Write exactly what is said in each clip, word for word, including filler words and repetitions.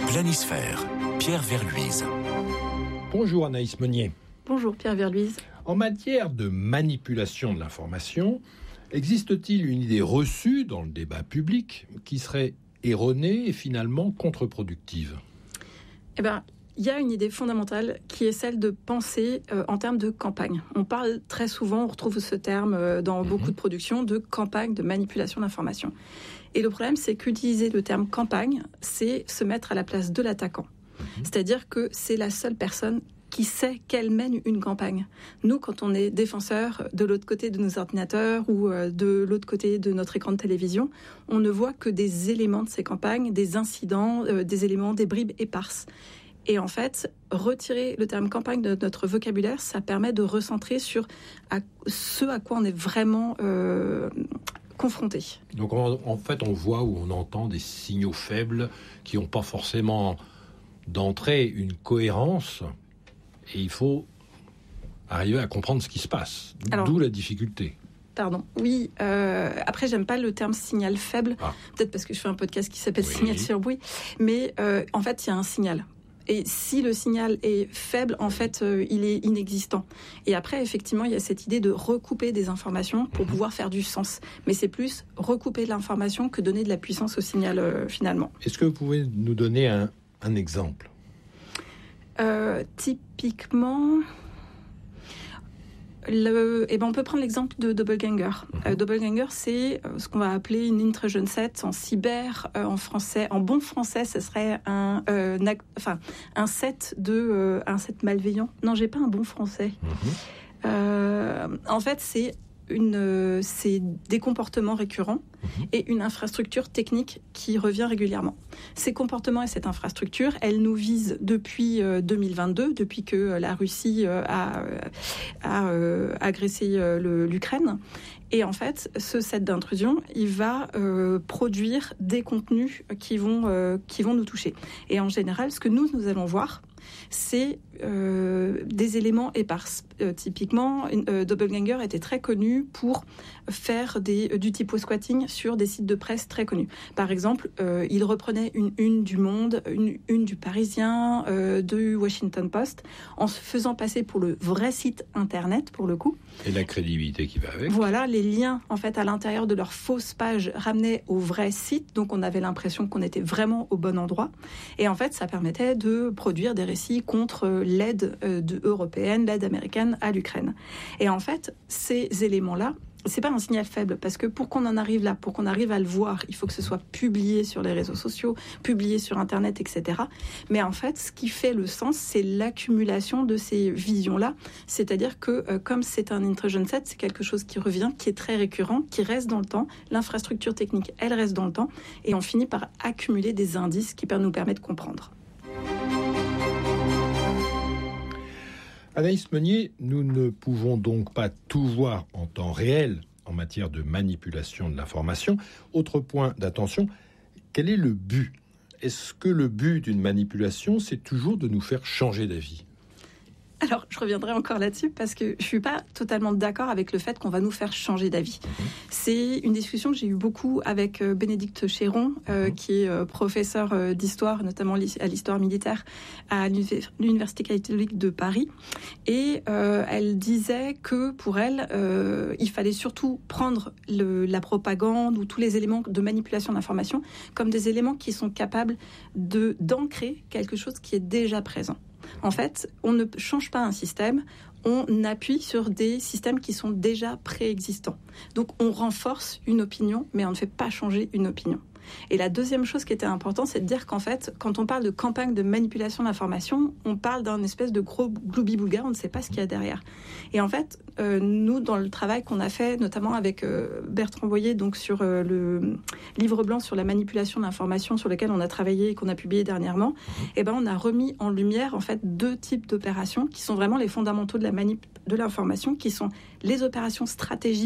Planisphère, Pierre Verluise. Bonjour Anaïs Meunier. Bonjour Pierre Verluise. En matière de manipulation de l'information, existe-t-il une idée reçue dans le débat public qui serait erronée et finalement contre-productive ? Eh bien, il y a une idée fondamentale qui est celle de penser euh, en termes de campagne. On parle très souvent, on retrouve ce terme euh, dans mmh. beaucoup de productions, de campagne de manipulation d'information. Et le problème, c'est qu'utiliser le terme campagne, c'est se mettre à la place de l'attaquant. Mmh. C'est-à-dire que c'est la seule personne qui sait qu'elle mène une campagne. Nous, quand on est défenseur de l'autre côté de nos ordinateurs ou de l'autre côté de notre écran de télévision, on ne voit que des éléments de ces campagnes, des incidents, euh, des éléments, des bribes éparses. Et en fait, retirer le terme campagne de notre vocabulaire, ça permet de recentrer sur à ce à quoi on est vraiment euh, confronté. Donc en, en fait, on voit ou on entend des signaux faibles qui n'ont pas forcément d'entrée une cohérence. Et il faut arriver à comprendre ce qui se passe. Alors, d'où la difficulté. Pardon. Oui. Euh, après, j'aime pas le terme signal faible. Ah. Peut-être parce que je fais un podcast qui s'appelle oui. Signal sur bruit. Mais euh, en fait, il y a un signal. Et si le signal est faible, en fait, euh, il est inexistant. Et après, effectivement, il y a cette idée de recouper des informations pour mmh. pouvoir faire du sens. Mais c'est plus recouper de l'information que donner de la puissance au signal, euh, finalement. Est-ce que vous pouvez nous donner un, un exemple ? Euh, typiquement, le, eh ben on peut prendre l'exemple de Doppelganger. Mm-hmm. Euh, Doppelganger, c'est euh, ce qu'on va appeler une intrusion set en cyber, euh, en français, en bon français, ce serait un, euh, na- enfin, un set de, euh, un set malveillant. Non, j'ai pas un bon français. Mm-hmm. Euh, en fait, c'est Une, euh, c'est des comportements récurrents mmh. et une infrastructure technique qui revient régulièrement. Ces comportements et cette infrastructure, elles nous visent depuis euh, deux mille vingt-deux, depuis que euh, la Russie euh, a, a euh, agressé euh, le, l'Ukraine. Et en fait, ce set d'intrusion, il va euh, produire des contenus qui vont, euh, qui vont nous toucher. Et en général, ce que nous, nous allons voir, c'est euh, des éléments épars. Euh, typiquement, euh, Doppelganger était très connu pour faire des, du typo squatting sur des sites de presse très connus. Par exemple, euh, il reprenait une une du Monde, une une du Parisien, euh, du Washington Post, en se faisant passer pour le vrai site internet, pour le coup. Et la crédibilité qui va avec. Voilà, les liens, en fait, à l'intérieur de leur fausse page ramenaient au vrai site, donc on avait l'impression qu'on était vraiment au bon endroit. Et en fait, ça permettait de produire des récits contre l'aide euh, de, européenne, l'aide américaine à l'Ukraine. Et en fait, ces éléments-là, c'est pas un signal faible, parce que pour qu'on en arrive là, pour qu'on arrive à le voir, il faut que ce soit publié sur les réseaux sociaux, publié sur Internet, et cetera. Mais en fait, ce qui fait le sens, c'est l'accumulation de ces visions-là. C'est-à-dire que, euh, comme c'est un intrusion set, c'est quelque chose qui revient, qui est très récurrent, qui reste dans le temps. L'infrastructure technique, elle reste dans le temps. Et on finit par accumuler des indices qui nous permettent de comprendre. Anaïs Meunier, nous ne pouvons donc pas tout voir en temps réel en matière de manipulation de l'information. Autre point d'attention, quel est le but ? Est-ce que le but d'une manipulation, c'est toujours de nous faire changer d'avis ? Alors, je reviendrai encore là-dessus parce que je suis pas totalement d'accord avec le fait qu'on va nous faire changer d'avis. Mmh. C'est une discussion que j'ai eue beaucoup avec euh, Bénédicte Chéron, euh, mmh. qui est euh, professeur euh, d'histoire, notamment à l'histoire militaire à l'Université catholique de Paris. Et euh, elle disait que pour elle, euh, il fallait surtout prendre le, la propagande ou tous les éléments de manipulation d'information comme des éléments qui sont capables de, d'ancrer quelque chose qui est déjà présent. En fait, on ne change pas un système, on appuie sur des systèmes qui sont déjà préexistants. Donc, on renforce une opinion, mais on ne fait pas changer une opinion. Et la deuxième chose qui était importante, c'est de dire qu'en fait, quand on parle de campagne de manipulation d'information, on parle d'un espèce de gros gloubi-boulga, on ne sait pas ce qu'il y a derrière. Et en fait, euh, nous, dans le travail qu'on a fait, notamment avec euh, Bertrand Boyer, donc sur euh, le livre blanc sur la manipulation de l'information, sur lequel on a travaillé et qu'on a publié dernièrement, eh ben, on a remis en lumière en fait deux types d'opérations qui sont vraiment les fondamentaux de la manip de l'information, qui sont les opérations stratégiques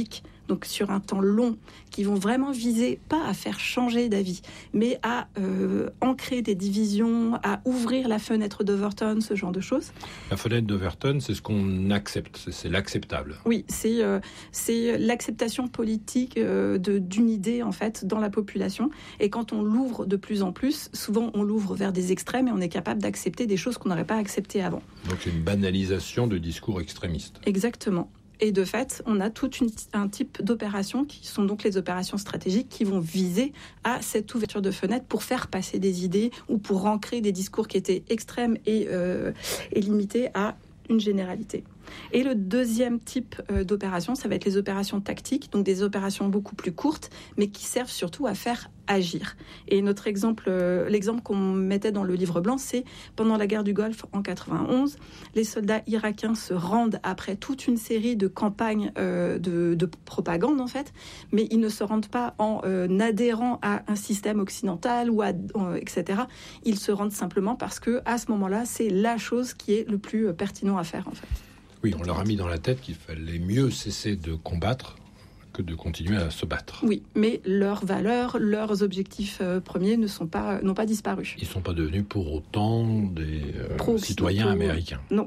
donc sur un temps long, qui vont vraiment viser pas à faire changer d'avis, mais à euh, ancrer des divisions, à ouvrir la fenêtre d'Overton, ce genre de choses. La fenêtre d'Overton, c'est ce qu'on accepte, c'est, c'est l'acceptable. Oui, c'est, euh, c'est l'acceptation politique euh, de, d'une idée, en fait, dans la population. Et quand on l'ouvre de plus en plus, souvent on l'ouvre vers des extrêmes et on est capable d'accepter des choses qu'on n'aurait pas acceptées avant. Donc c'est une banalisation de discours extrémistes. Exactement. Et de fait, on a tout une, un type d'opérations qui sont donc les opérations stratégiques qui vont viser à cette ouverture de fenêtre pour faire passer des idées ou pour ancrer des discours qui étaient extrêmes et, euh, et limités à une généralité. Et le deuxième type euh, d'opération, ça va être les opérations tactiques, donc des opérations beaucoup plus courtes, mais qui servent surtout à faire agir. Et notre exemple, euh, l'exemple qu'on mettait dans le livre blanc, c'est pendant la guerre du Golfe en quatre-vingt-onze, les soldats irakiens se rendent après toute une série de campagnes euh, de, de propagande en fait, mais ils ne se rendent pas en euh, adhérant à un système occidental ou à, euh, et cetera. Ils se rendent simplement parce que à ce moment-là, c'est la chose qui est le plus pertinent à faire en fait. Oui, on leur a mis dans la tête qu'il fallait mieux cesser de combattre que de continuer à se battre. Oui, mais leurs valeurs, leurs objectifs euh, premiers ne sont pas, n'ont pas disparu. Ils ne sont pas devenus pour autant des euh, citoyens américains. Non.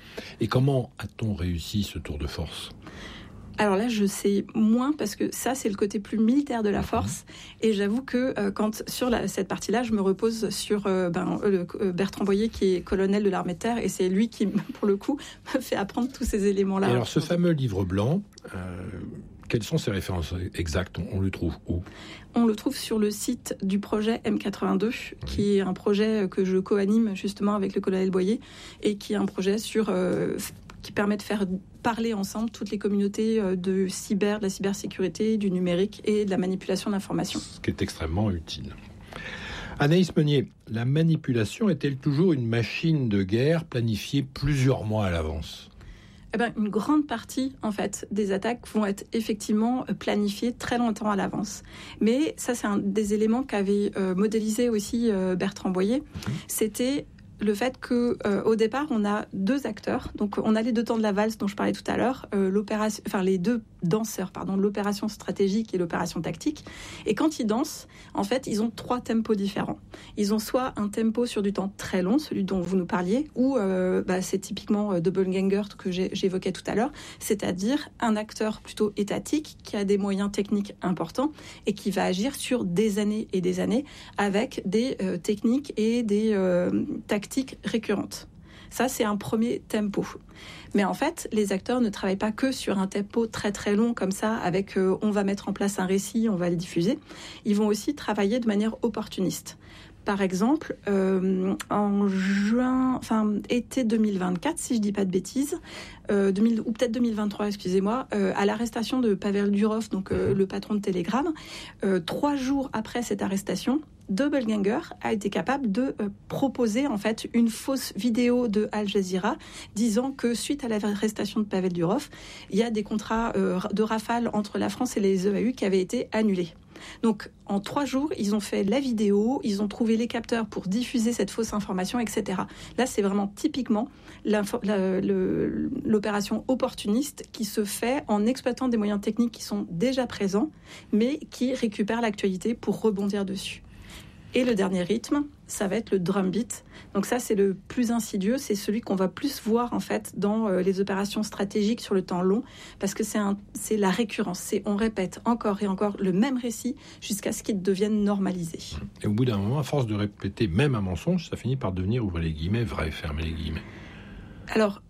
Et comment a-t-on réussi ce tour de force ? Alors là, je sais moins parce que ça, c'est le côté plus militaire de la force. Et j'avoue que euh, quand sur la, cette partie-là, je me repose sur euh, ben, euh, le, Bertrand Boyer, qui est colonel de l'armée de terre, et c'est lui qui, pour le coup, me fait apprendre tous ces éléments-là. Et alors, ce fameux livre blanc, euh, quelles sont ses références exactes ? On le trouve où ? On le trouve sur le site du projet M quatre-vingt-deux, oui. qui est un projet que je co-anime justement avec le colonel Boyer, et qui est un projet sur... Euh, qui permet de faire parler ensemble toutes les communautés de cyber, de la cybersécurité, du numérique et de la manipulation d'informations. Ce qui est extrêmement utile. Anaïs Meunier, la manipulation est-elle toujours une machine de guerre planifiée plusieurs mois à l'avance ? Eh ben, une grande partie, en fait, des attaques vont être effectivement planifiées très longtemps à l'avance. Mais ça, c'est un des éléments qu'avait euh, modélisé aussi euh, Bertrand Boyer. Mmh. C'était le fait que euh, au départ on a deux acteurs, donc on a les deux temps de la valse dont je parlais tout à l'heure, euh, l'opération, enfin les deux danseurs, pardon, l'opération stratégique et l'opération tactique. Et quand ils dansent, en fait, ils ont trois tempos différents. Ils ont soit un tempo sur du temps très long, celui dont vous nous parliez, ou euh, bah, c'est typiquement euh, Doppelganger que j'ai, j'évoquais tout à l'heure, c'est-à-dire un acteur plutôt étatique qui a des moyens techniques importants et qui va agir sur des années et des années avec des euh, techniques et des euh, tactiques récurrentes. Ça, c'est un premier tempo. Mais en fait, les acteurs ne travaillent pas que sur un tempo très très long comme ça, avec euh, on va mettre en place un récit, on va le diffuser. Ils vont aussi travailler de manière opportuniste. Par exemple, euh, en juin, enfin été deux mille vingt-quatre, si je dis pas de bêtises, euh, deux mille, ou peut-être deux mille vingt-trois, excusez-moi, euh, à l'arrestation de Pavel Durov, donc euh, le patron de Telegram, euh, trois jours après cette arrestation, Doppelganger a été capable de euh, proposer en fait une fausse vidéo de Al Jazeera disant que suite à l'arrestation de Pavel Durov, il y a des contrats euh, de rafale entre la France et les E A U qui avaient été annulés. Donc, en trois jours, ils ont fait la vidéo, ils ont trouvé les capteurs pour diffuser cette fausse information, et cetera. Là, c'est vraiment typiquement la, le, l'opération opportuniste qui se fait en exploitant des moyens techniques qui sont déjà présents, mais qui récupèrent l'actualité pour rebondir dessus. Et le dernier rythme, ça va être le drum beat. Donc ça, c'est le plus insidieux, c'est celui qu'on va plus voir en fait dans euh, les opérations stratégiques sur le temps long, parce que c'est, un, c'est la récurrence, c'est on répète encore et encore le même récit jusqu'à ce qu'il devienne normalisé. Et au bout d'un moment, à force de répéter même un mensonge, ça finit par devenir, ouvrez les guillemets, vrai, fermez les guillemets. Alors,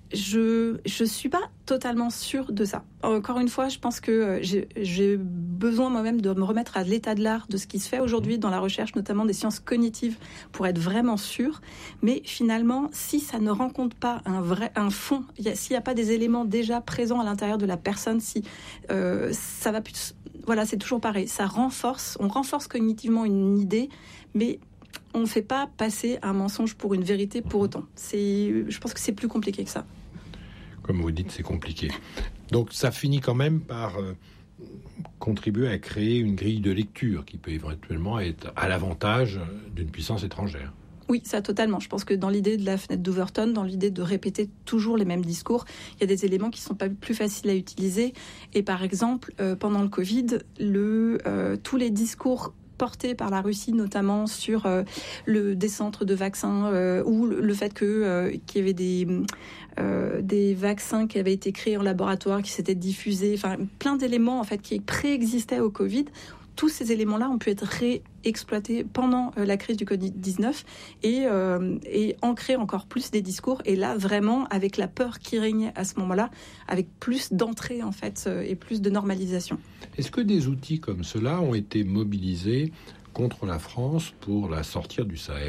je je suis pas totalement sûre de ça. Encore une fois, je pense que j'ai, j'ai besoin moi-même de me remettre à l'état de l'art de ce qui se fait aujourd'hui dans la recherche, notamment des sciences cognitives, pour être vraiment sûre. Mais finalement, si ça ne rencontre pas un vrai un fond, y a, s'il n'y a pas des éléments déjà présents à l'intérieur de la personne, si euh, ça va plus, voilà, c'est toujours pareil. Ça renforce, on renforce cognitivement une idée, mais on ne fait pas passer un mensonge pour une vérité pour autant. C'est, je pense que c'est plus compliqué que ça. Comme vous dites, c'est compliqué. Donc ça finit quand même par euh, contribuer à créer une grille de lecture qui peut éventuellement être à l'avantage d'une puissance étrangère. Oui, ça totalement. Je pense que dans l'idée de la fenêtre d'Overton, dans l'idée de répéter toujours les mêmes discours, il y a des éléments qui sont pas plus faciles à utiliser. Et par exemple, euh, pendant le Covid, le, euh, tous les discours portés par la Russie, notamment sur euh, le, des centres de vaccins euh, ou le, le fait que, euh, qu'il y avait des, euh, des vaccins qui avaient été créés en laboratoire, qui s'étaient diffusés, enfin plein d'éléments en fait qui préexistaient au Covid. Tous ces éléments-là ont pu être réexploités pendant euh, la crise du covid dix-neuf et, euh, et ancrer encore plus des discours. Et là, vraiment, avec la peur qui régnait à ce moment-là, avec plus d'entrée en fait euh, et plus de normalisation. Est-ce que des outils comme cela ont été mobilisés contre la France pour la sortir du Sahel ?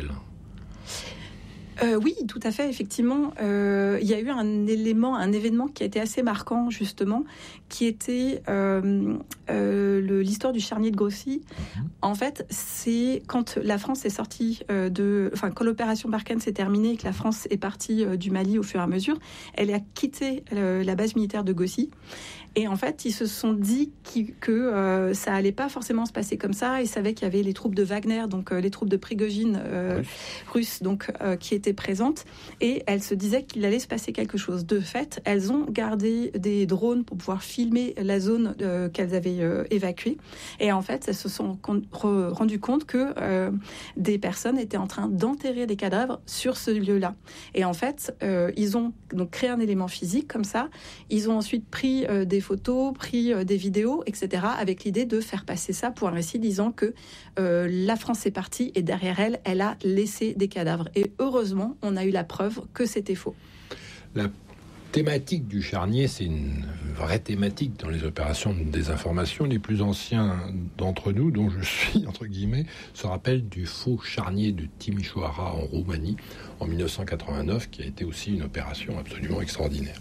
Euh, oui, tout à fait. Effectivement, euh, il y a eu un élément, un événement qui a été assez marquant justement, qui était euh, euh, le, l'histoire du charnier de Gossi. Mmh. En fait, c'est quand la France est sortie euh, de, enfin quand l'opération Barkhane s'est terminée et que la France est partie euh, du Mali au fur et à mesure, elle a quitté euh, la base militaire de Gossi. Et en fait, ils se sont dit que euh, ça allait pas forcément se passer comme ça. Ils savaient qu'il y avait les troupes de Wagner, donc euh, les troupes de Prigojine euh, oui. russes, donc euh, qui étaient présentes. Et elles se disaient qu'il allait se passer quelque chose. De fait, elles ont gardé des drones pour pouvoir filmer la zone euh, qu'elles avaient euh, évacuée. Et en fait, elles se sont con- re- rendues compte que euh, des personnes étaient en train d'enterrer des cadavres sur ce lieu-là. Et en fait, euh, ils ont donc créé un élément physique comme ça. Ils ont ensuite pris euh, des photos, pris euh, des vidéos, et cetera, avec l'idée de faire passer ça pour un récit disant que euh, la France est partie et derrière elle, elle a laissé des cadavres. Et heureusement, on a eu la preuve que c'était faux. La thématique du charnier, c'est une vraie thématique dans les opérations de désinformation. Les plus anciens d'entre nous, dont je suis, entre guillemets, se rappellent du faux charnier de Timișoara en Roumanie en dix-neuf cent quatre-vingt-neuf, qui a été aussi une opération absolument extraordinaire.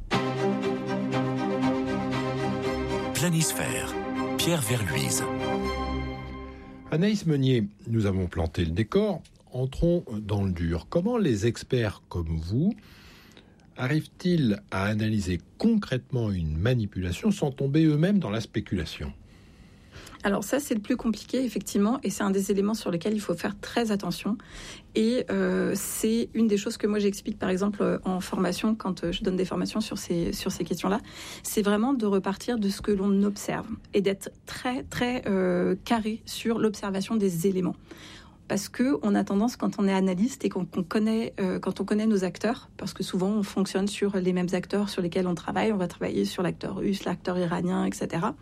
Planisphère, Pierre Verluise. Anaïs Meunier, nous avons planté le décor. Entrons dans le dur. Comment les experts comme vous arrivent-ils à analyser concrètement une manipulation sans tomber eux-mêmes dans la spéculation ? Alors ça, c'est le plus compliqué, effectivement, et c'est un des éléments sur lesquels il faut faire très attention. Et euh, c'est une des choses que moi j'explique, par exemple, en formation, quand je donne des formations sur ces, sur ces questions-là. C'est vraiment de repartir de ce que l'on observe et d'être très, très euh, carré sur l'observation des éléments. Parce que on a tendance, quand on est analyste et qu'on, qu'on connaît, euh, quand on connaît nos acteurs, parce que souvent on fonctionne sur les mêmes acteurs sur lesquels on travaille, on va travailler sur l'acteur russe, l'acteur iranien, et cetera,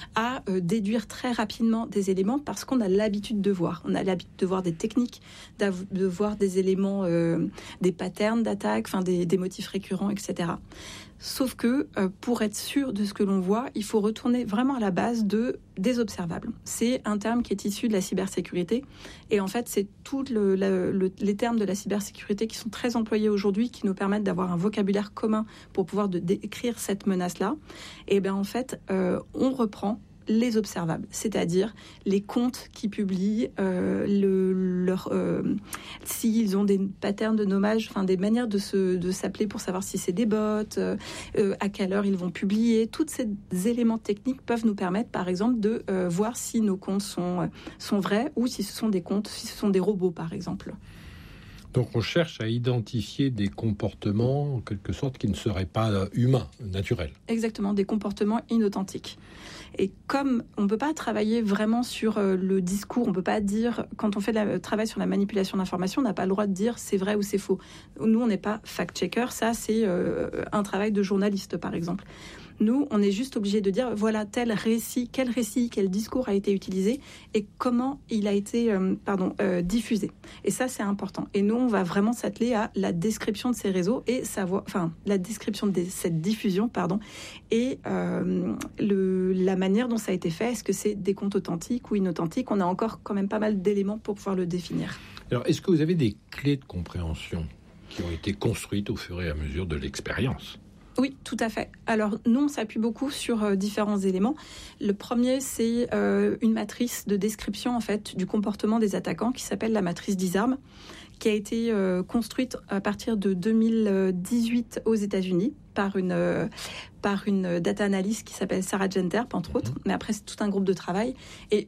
à euh, déduire très rapidement des éléments parce qu'on a l'habitude de voir. On a l'habitude de voir des techniques, de voir des éléments, euh, des patterns d'attaque, enfin des, des motifs récurrents, et cetera. Sauf que euh, pour être sûr de ce que l'on voit, il faut retourner vraiment à la base de, des observables. C'est un terme qui est issu de la cybersécurité. Et en fait, c'est tous le, le, les termes de la cybersécurité qui sont très employés aujourd'hui, qui nous permettent d'avoir un vocabulaire commun pour pouvoir de décrire cette menace-là. Et bien en fait, euh, on reprend les observables, c'est-à-dire les comptes qui publient, euh, le, leur, euh, s'ils ont des patterns de nommage, enfin des manières de, se, de s'appeler pour savoir si c'est des bots, euh, à quelle heure ils vont publier. Tous ces éléments techniques peuvent nous permettre, par exemple, de euh, voir si nos comptes sont, sont vrais ou si ce sont des comptes, si ce sont des robots, par exemple. Donc on cherche à identifier des comportements, en quelque sorte, qui ne seraient pas humains, naturels. Exactement, des comportements inauthentiques. Et comme on ne peut pas travailler vraiment sur le discours, on ne peut pas dire, quand on fait le travail sur la manipulation d'informations, on n'a pas le droit de dire c'est vrai ou c'est faux. Nous, on n'est pas fact-checker, ça c'est un travail de journaliste, par exemple. Nous, on est juste obligé de dire, voilà, tel récit, quel récit, quel discours a été utilisé et comment il a été euh, pardon, euh, diffusé. Et ça, c'est important. Et nous, on va vraiment s'atteler à la description de ces réseaux et savoir, enfin, la description de cette diffusion, pardon, et euh, le, la manière dont ça a été fait. Est-ce que c'est des comptes authentiques ou inauthentiques ? On a encore quand même pas mal d'éléments pour pouvoir le définir. Alors, est-ce que vous avez des clés de compréhension qui ont été construites au fur et à mesure de l'expérience ? Oui, tout à fait. Alors, nous, on s'appuie beaucoup sur euh, différents éléments. Le premier, c'est euh, une matrice de description, en fait, du comportement des attaquants qui s'appelle la matrice Disarm, qui a été euh, construite à partir de deux mille dix-huit aux États-Unis par une, euh, par une data analyst qui s'appelle Sarah Genterp, entre autres. Mais après, c'est tout un groupe de travail. Et eux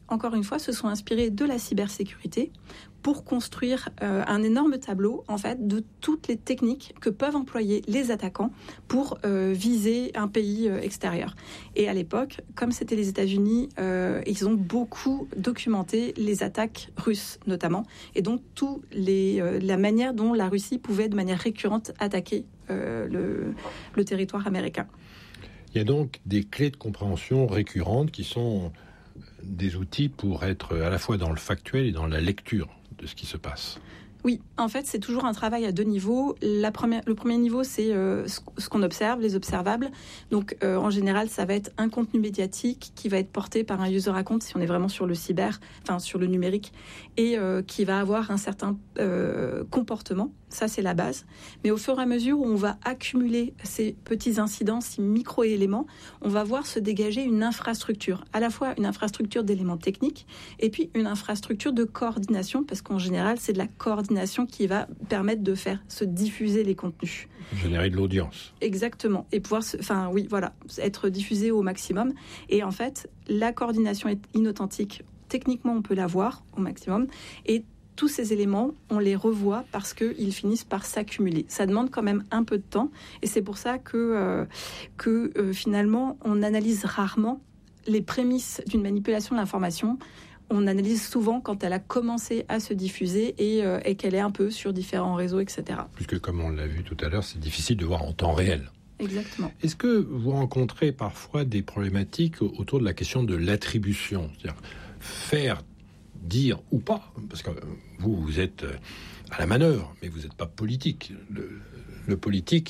encore une fois, se sont inspirés de la cybersécurité pour construire euh, un énorme tableau, en fait, de toutes les techniques que peuvent employer les attaquants pour euh, viser un pays euh, extérieur. Et à l'époque, comme c'était les États-Unis, euh, ils ont beaucoup documenté les attaques russes, notamment, et donc tout les, euh, la manière dont la Russie pouvait, de manière récurrente, attaquer euh, le, le territoire américain. Il y a donc des clés de compréhension récurrentes qui sont des outils pour être à la fois dans le factuel et dans la lecture de ce qui se passe. Oui, en fait, c'est toujours un travail à deux niveaux. La première, le premier niveau, c'est euh, ce qu'on observe, les observables. Donc, euh, en général, ça va être un contenu médiatique qui va être porté par un user account, si on est vraiment sur le cyber, enfin sur le numérique, et euh, qui va avoir un certain euh, comportement. Ça, c'est la base. Mais au fur et à mesure où on va accumuler ces petits incidents, ces micro-éléments, on va voir se dégager une infrastructure. À la fois une infrastructure d'éléments techniques et puis une infrastructure de coordination, parce qu'en général, c'est de la coordination qui va permettre de faire se diffuser les contenus. Générer de l'audience. Exactement. Et pouvoir, se, enfin oui, voilà, être diffusé au maximum. Et en fait, la coordination est inauthentique. Techniquement, on peut la voir au maximum. Et tous ces éléments, on les revoit parce qu'ils finissent par s'accumuler. Ça demande quand même un peu de temps et c'est pour ça que, euh, que euh, finalement, on analyse rarement les prémices d'une manipulation de l'information. On analyse souvent quand elle a commencé à se diffuser et, euh, et qu'elle est un peu sur différents réseaux, et cetera. Puisque, comme on l'a vu tout à l'heure, c'est difficile de voir en temps réel. Exactement. Est-ce que vous rencontrez parfois des problématiques autour de la question de l'attribution ? C'est-à-dire faire dire ou pas, parce que vous, vous êtes à la manœuvre, mais vous n'êtes pas politique. Le, le politique,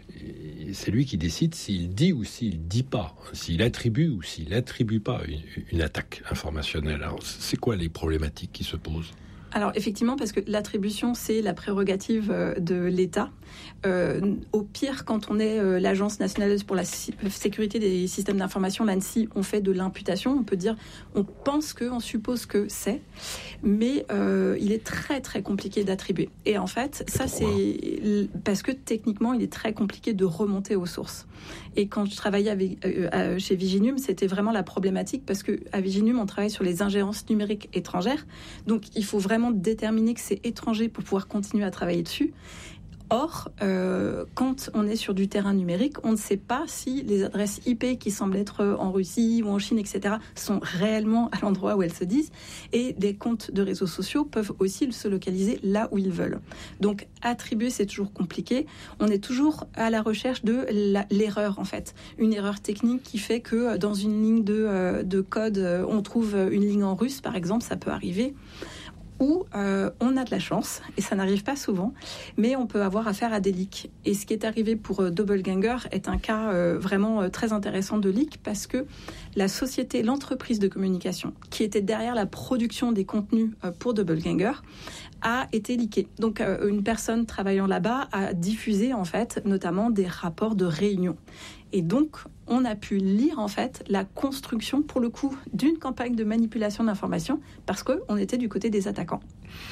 c'est lui qui décide s'il dit ou s'il dit pas, s'il attribue ou s'il attribue pas une, une attaque informationnelle. Alors, c'est quoi les problématiques qui se posent ? Alors effectivement, parce que l'attribution, c'est la prérogative de l'État. Euh, au pire, quand on est euh, l'Agence nationale pour la si- sécurité des systèmes d'information, l'ANSSI, on fait de l'imputation. On peut dire, on pense que, on suppose que c'est, mais euh, il est très très compliqué d'attribuer. Et en fait, Et ça pourquoi ? c'est parce que techniquement, il est très compliqué de remonter aux sources. Et quand je travaillais avec, euh, chez Viginum, c'était vraiment la problématique parce que à Viginum, on travaille sur les ingérences numériques étrangères. Donc, il faut vraiment déterminer que c'est étranger pour pouvoir continuer à travailler dessus. Or, euh, quand on est sur du terrain numérique, on ne sait pas si les adresses I P qui semblent être en Russie ou en Chine, et cetera, sont réellement à l'endroit où elles se disent. Et des comptes de réseaux sociaux peuvent aussi se localiser là où ils veulent. Donc, attribuer, c'est toujours compliqué. On est toujours à la recherche de la, l'erreur, en fait. Une erreur technique qui fait que dans une ligne de, de code, on trouve une ligne en russe, par exemple, ça peut arriver. Où euh, on a de la chance, et ça n'arrive pas souvent, mais on peut avoir affaire à des leaks. Et ce qui est arrivé pour euh, Doppelganger est un cas euh, vraiment euh, très intéressant de leak, parce que la société, l'entreprise de communication, qui était derrière la production des contenus euh, pour Doppelganger, a été leaké. Donc euh, une personne travaillant là-bas a diffusé en fait notamment des rapports de réunion. Et donc on a pu lire en fait la construction pour le coup d'une campagne de manipulation d'information parce qu'on était du côté des attaquants.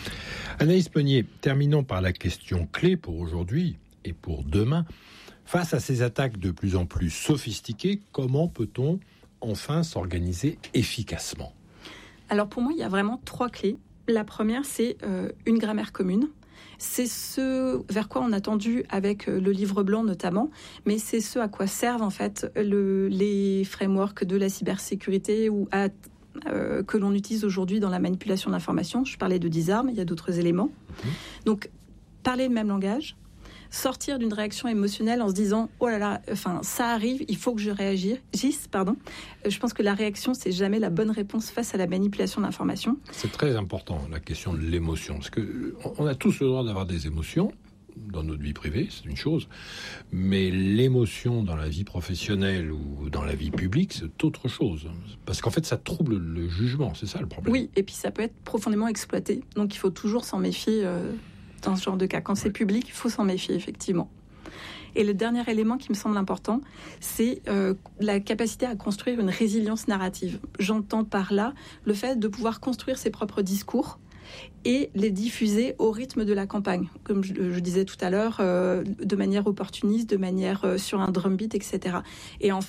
Anaïs Meunier, terminons par la question clé pour aujourd'hui et pour demain. Face à ces attaques de plus en plus sophistiquées, comment peut-on enfin s'organiser efficacement ? Alors pour moi, il y a vraiment trois clés. La première, c'est euh, une grammaire commune. C'est ce vers quoi on a tendu avec le livre blanc notamment, mais c'est ce à quoi servent en fait le, les frameworks de la cybersécurité ou à, euh, que l'on utilise aujourd'hui dans la manipulation de l'information. Je parlais de Disarm, il y a d'autres éléments. Mmh. Donc, parler le même langage, sortir d'une réaction émotionnelle en se disant « Oh là là, enfin, ça arrive, il faut que je réagisse. » Pardon. Je pense que la réaction, c'est jamais la bonne réponse face à la manipulation d'informations. C'est très important, la question de l'émotion. Parce qu'on a tous le droit d'avoir des émotions dans notre vie privée, c'est une chose. Mais l'émotion dans la vie professionnelle ou dans la vie publique, c'est autre chose. Parce qu'en fait, ça trouble le jugement, c'est ça le problème. Oui, et puis ça peut être profondément exploité. Donc il faut toujours s'en méfier euh... dans ce genre de cas. Quand c'est public, il faut s'en méfier, effectivement. Et le dernier élément qui me semble important, c'est euh, la capacité à construire une résilience narrative. J'entends par là le fait de pouvoir construire ses propres discours et les diffuser au rythme de la campagne. Comme je, je disais tout à l'heure, euh, de manière opportuniste, de manière euh, sur un drumbeat, et cetera. Et en fait,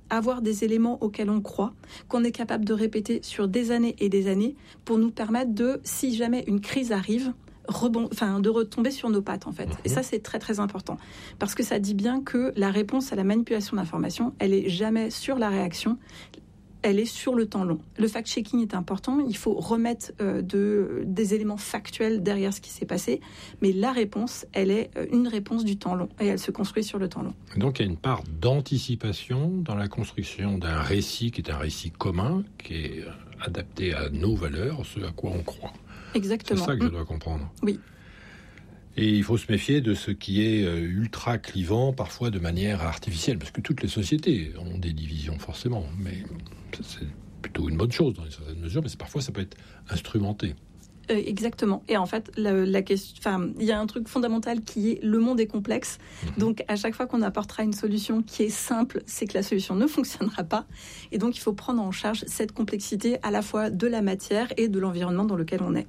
avoir des éléments auxquels on croit, qu'on est capable de répéter sur des années et des années pour nous permettre de, si jamais une crise arrive, rebond, enfin, de retomber sur nos pattes en fait. Mmh. Et ça c'est très très important parce que ça dit bien que la réponse à la manipulation d'informations, elle est jamais sur la réaction. Elle est sur le temps long. Le fact-checking est important. Il faut remettre euh, de, des éléments factuels derrière ce qui s'est passé. Mais la réponse, elle est une réponse du temps long. Et elle se construit sur le temps long. Donc, il y a une part d'anticipation dans la construction d'un récit qui est un récit commun, qui est adapté à nos valeurs, ce à quoi on croit. Exactement. C'est ça que je dois comprendre. Oui. Et il faut se méfier de ce qui est ultra clivant, parfois de manière artificielle, parce que toutes les sociétés ont des divisions forcément, mais c'est plutôt une bonne chose dans une certaine mesure, mais c'est, parfois ça peut être instrumenté. Euh, exactement. Et en fait, la, la question, enfin, il y a un truc fondamental qui est le monde est complexe. Mmh. Donc, à chaque fois qu'on apportera une solution qui est simple, c'est que la solution ne fonctionnera pas. Et donc, il faut prendre en charge cette complexité à la fois de la matière et de l'environnement dans lequel on est.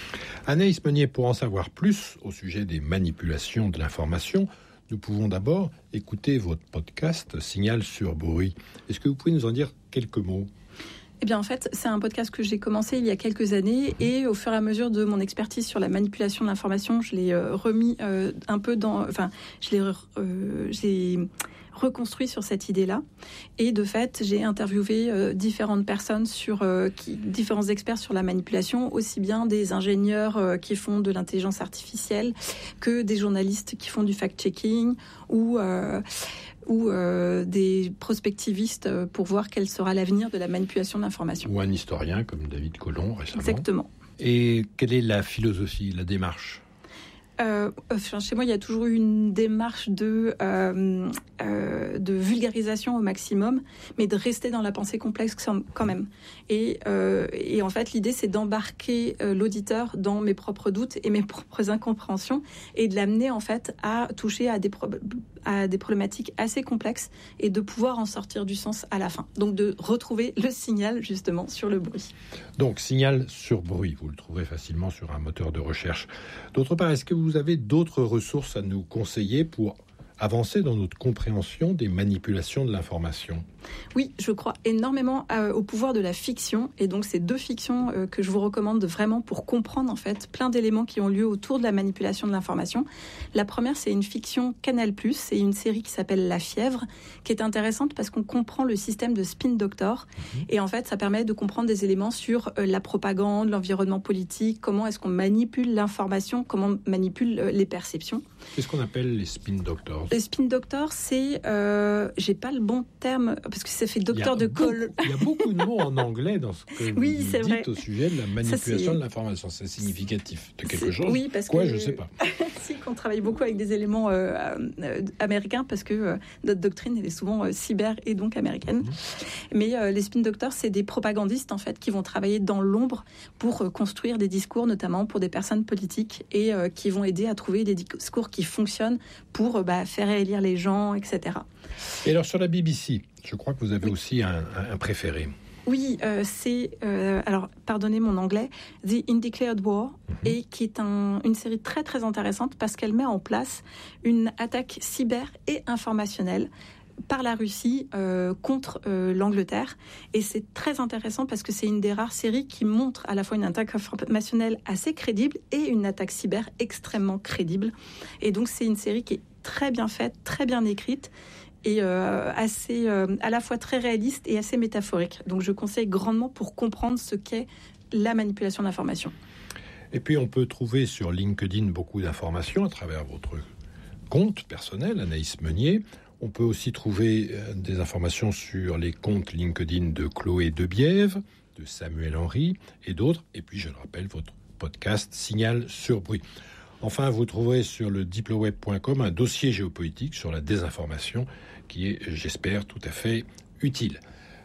Anaïs Meunier, pour en savoir plus au sujet des manipulations de l'information, nous pouvons d'abord écouter votre podcast Signal sur bruit. Est-ce que vous pouvez nous en dire quelques mots ? Eh bien, en fait, c'est un podcast que j'ai commencé il y a quelques années et au fur et à mesure de mon expertise sur la manipulation de l'information, je l'ai euh, remis euh, un peu dans... Enfin, je l'ai... Euh, j'ai reconstruit sur cette idée-là. Et de fait, j'ai interviewé euh, différentes personnes, sur, euh, qui, différents experts sur la manipulation, aussi bien des ingénieurs euh, qui font de l'intelligence artificielle que des journalistes qui font du fact-checking ou... Euh, ou euh, des prospectivistes pour voir quel sera l'avenir de la manipulation de l'information. Ou un historien comme David Colomb récemment. Exactement. Et quelle est la philosophie, la démarche ? Euh, enfin, chez moi, il y a toujours eu une démarche de, euh, euh, de vulgarisation au maximum, mais de rester dans la pensée complexe quand même. Et, euh, et en fait, l'idée, c'est d'embarquer euh, l'auditeur dans mes propres doutes et mes propres incompréhensions et de l'amener en fait à toucher à des, pro- à des problématiques assez complexes et de pouvoir en sortir du sens à la fin. Donc, de retrouver le signal justement sur le bruit. Donc, signal sur bruit, vous le trouverez facilement sur un moteur de recherche. D'autre part, est-ce que vous avez d'autres ressources à nous conseiller pour avancer dans notre compréhension des manipulations de l'information ? Oui, je crois énormément euh, au pouvoir de la fiction, et donc c'est deux fictions euh, que je vous recommande vraiment pour comprendre en fait plein d'éléments qui ont lieu autour de la manipulation de l'information. La première, c'est une fiction Canal+, c'est une série qui s'appelle La Fièvre, qui est intéressante parce qu'on comprend le système de Spin Doctor, mmh. et en fait ça permet de comprendre des éléments sur euh, la propagande, l'environnement politique, comment est-ce qu'on manipule l'information, comment on manipule euh, les perceptions. Qu'est-ce qu'on appelle les Spin Doctors ? Les Spin Doctors, c'est, euh, j'ai pas le bon terme, parce que ça fait docteur de colle. Il y a beaucoup de mots en anglais dans ce que oui, vous c'est dites vrai. Au sujet de la manipulation ça, de l'information. C'est significatif de quelque c'est... chose. Oui, parce Quoi, que... je ne sais pas. Si, qu'on travaille beaucoup avec des éléments euh, euh, américains, parce que euh, notre doctrine, elle est souvent euh, cyber et donc américaine. Mmh. Mais euh, les Spin Doctors, c'est des propagandistes, en fait, qui vont travailler dans l'ombre pour euh, construire des discours, notamment pour des personnes politiques, et euh, qui vont aider à trouver des discours qui fonctionnent pour euh, bah, faire élire les gens, et cetera. Et alors, sur la B B C, je crois que vous avez oui. aussi un, un préféré. Oui, euh, c'est, euh, alors, pardonnez mon anglais, The Undeclared War, mm-hmm. et qui est un, une série très très intéressante parce qu'elle met en place une attaque cyber et informationnelle par la Russie euh, contre euh, l'Angleterre. Et c'est très intéressant parce que c'est une des rares séries qui montre à la fois une attaque informationnelle assez crédible et une attaque cyber extrêmement crédible. Et donc c'est une série qui est très bien faite, très bien écrite, et euh, assez, euh, à la fois très réaliste et assez métaphorique. Donc je conseille grandement pour comprendre ce qu'est la manipulation d'information. Et puis on peut trouver sur LinkedIn beaucoup d'informations à travers votre compte personnel, Anaïs Meunier. On peut aussi trouver euh, des informations sur les comptes LinkedIn de Chloé Debiève, de Samuel Henry et d'autres. Et puis je le rappelle, votre podcast Signal sur bruit. Enfin, vous trouverez sur le diploweb point com un dossier géopolitique sur la désinformation qui est, j'espère, tout à fait utile.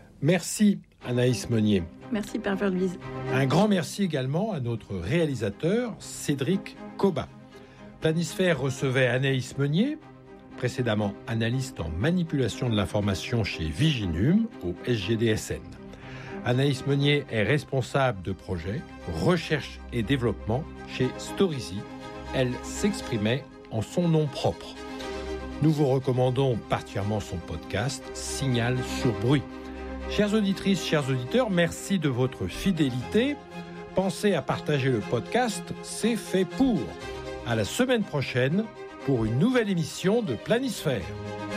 Merci Anaïs Meunier. Merci Pierre Verluise. Un grand merci également à notre réalisateur Cédric Cobat. Planisphère recevait Anaïs Meunier, précédemment analyste en manipulation de l'information chez Viginum au S G D S N. Anaïs Meunier est responsable de projet, recherche et développement chez Storyzy. Elle s'exprimait en son nom propre. Nous vous recommandons particulièrement son podcast Signal sur bruit. Chères auditrices, chers auditeurs, merci de votre fidélité. Pensez à partager le podcast, c'est fait pour. À la semaine prochaine pour une nouvelle émission de Planisphère.